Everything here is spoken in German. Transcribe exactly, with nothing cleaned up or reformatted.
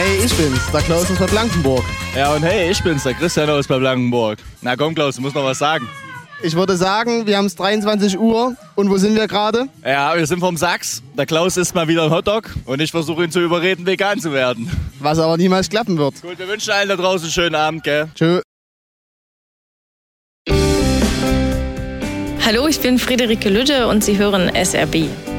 Hey, ich bin's, der Klaus aus Bad Blankenburg. Ja, und hey, ich bin's, der Christian aus Bad Blankenburg. Na komm, Klaus, du musst noch was sagen. Ich würde sagen, wir haben es dreiundzwanzig Uhr und wo sind wir gerade? Ja, wir sind vom Sachs. Der Klaus isst mal wieder einen Hotdog und ich versuche ihn zu überreden, vegan zu werden. Was aber niemals klappen wird. Gut, wir wünschen allen da draußen einen schönen Abend, gell? Tschö. Hallo, ich bin Friederike Lütte und Sie hören S R B.